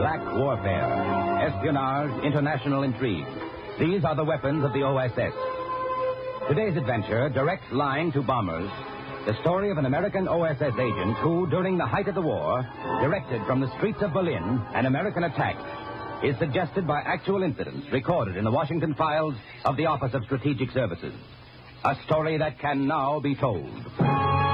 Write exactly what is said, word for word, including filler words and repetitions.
black warfare, espionage, international intrigue. These are the weapons of the O S S. Today's adventure, Direct Line to Bombers, the story of an American O S S agent who, during the height of the war, directed from the streets of Berlin an American attack, is suggested by actual incidents recorded in the Washington files of the Office of Strategic Services. A story that can now be told.